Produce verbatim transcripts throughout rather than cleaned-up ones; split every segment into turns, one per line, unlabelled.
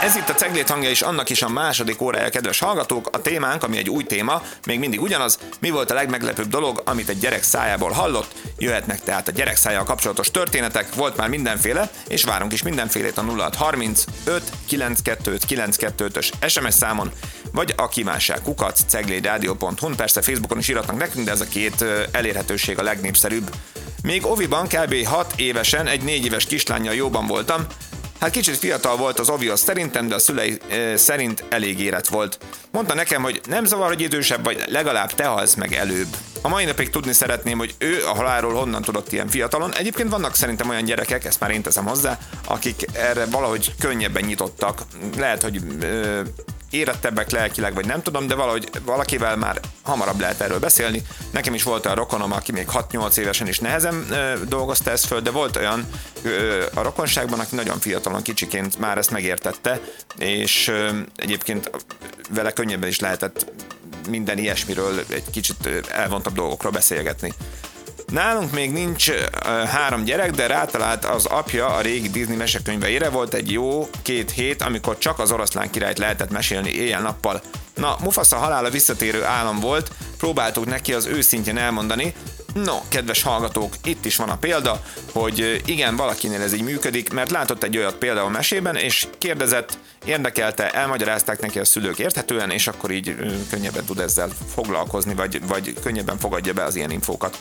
Ez itt a Ceglét hangja és annak is a második órája, kedves hallgatók. A témánk, ami egy új téma, még mindig ugyanaz. Mi volt a legmeglepőbb dolog, amit egy gyerek szájából hallott? Jöhetnek tehát a gyerek szájjal kapcsolatos történetek, volt már mindenféle, és várunk is mindenfélét a nulla hat harminc öt kilencvenkettő kilencvenkettő-ös es em es számon, vagy a kívánság kukac ceglédradio pont hu-n. Persze Facebookon is írhatnak nekünk, de ez a két elérhetőség a legnépszerűbb. Még oviban kb. hat évesen egy négy éves kislánnyal jóban voltam. Hát kicsit fiatal volt az ovihoz szerintem, de a szülei e, szerint elég érett volt. Mondta nekem, hogy nem zavar, hogy idősebb vagy, legalább te halsz meg előbb. A mai napig tudni szeretném, hogy ő a halálról honnan tudott ilyen fiatalon. Egyébként vannak szerintem olyan gyerekek, ezt már én teszem hozzá, akik erre valahogy könnyebben nyitottak. Lehet, hogy ö, érettebbek lelkileg, vagy nem tudom, de valahogy valakivel már hamarabb lehet erről beszélni. Nekem is volt olyan rokonom, aki még hat-nyolc évesen is nehezen ö, dolgozta ezt föl, de volt olyan ö, a rokonságban, aki nagyon fiatalon, kicsiként már ezt megértette, és ö, egyébként vele könnyebben is lehetett minden ilyesmiről, egy kicsit elvontabb dolgokról beszélgetni. Nálunk még nincs uh, három gyerek, de rátalált az apja a régi Disney mesekönyveire. Volt egy jó két hét, amikor csak az Oroszlán királyt lehetett mesélni éjjel-nappal. Na, Mufasa halála visszatérő álom volt, próbáltuk neki az őszintén elmondani. No, kedves hallgatók, itt is van a példa, hogy igen, valakinél ez így működik, mert látott egy olyat például a mesében, és kérdezett, érdekelte, elmagyarázták neki a szülők érthetően, és akkor így könnyebben tud ezzel foglalkozni, vagy, vagy könnyebben fogadja be az ilyen infókat.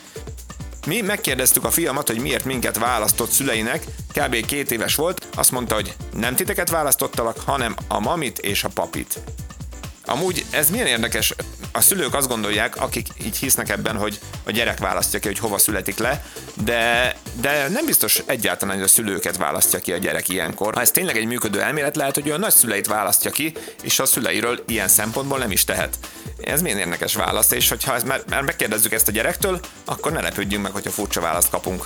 Mi megkérdeztük a fiamat, hogy miért minket választott szüleinek, kb. Két éves volt, azt mondta, hogy nem titeket választottalak, hanem a mamit és a papit. Amúgy ez milyen érdekes, a szülők azt gondolják, akik így hisznek ebben, hogy a gyerek választja ki, hogy hova születik le, de, de nem biztos egyáltalán, hogy a szülőket választja ki a gyerek ilyenkor. Ha ez tényleg egy működő elmélet, lehet, hogy a nagyszüleit választja ki, és a szüleiről ilyen szempontból nem is tehet. Ez milyen érdekes válasz, és hogyha ezt már, már megkérdezzük ezt a gyerektől, akkor ne lepődjünk meg, hogyha furcsa választ kapunk.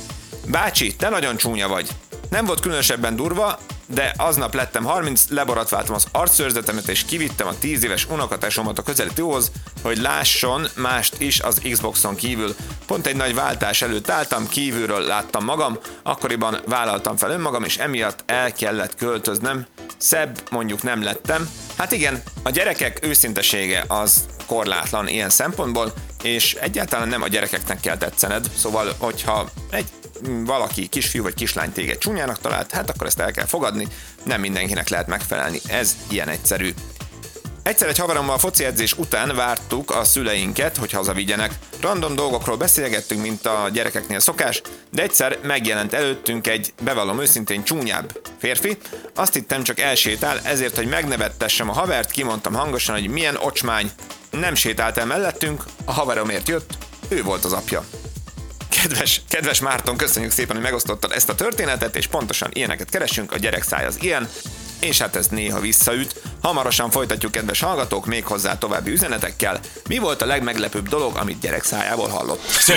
Bácsi, te nagyon csúnya vagy. Nem volt különösebben durva, de aznap lettem harminc, leborotváltam az arcszőrzetemet és kivittem a tíz éves unokatestsomat a közeli tóhoz, hogy lásson mást is az Xboxon kívül. Pont egy nagy váltás előtt álltam, kívülről láttam magam, akkoriban vállaltam fel önmagam, és emiatt el kellett költöznöm. Szebb mondjuk nem lettem. Hát igen, a gyerekek őszintesége az korlátlan ilyen szempontból, és egyáltalán nem a gyerekeknek kell tetszened, szóval hogyha egy valaki, kisfiú vagy kislány téged csúnyának talált, hát akkor ezt el kell fogadni, nem mindenkinek lehet megfelelni, ez ilyen egyszerű. Egyszer egy haverommal a foci edzés után vártuk a szüleinket, hogy hazavigyenek. Random dolgokról beszélgettünk, mint a gyerekeknél szokás, de egyszer megjelent előttünk egy, bevallom őszintén, csúnyább férfi. Azt hittem, csak elsétál, ezért, hogy megnevettessem a havert, kimondtam hangosan, hogy milyen ocsmány. Nem sétált el mellettünk, a haveromért jött, ő volt az apja. Kedves, kedves Márton, köszönjük szépen, hogy megosztottad ezt a történetet, és pontosan ilyeneket keresünk, a gyerek száj az ilyen, és hát ez néha visszaüt. Hamarosan folytatjuk, kedves hallgatók, még hozzá további üzenetekkel. Mi volt a legmeglepőbb dolog, amit gyerek szájából hallott?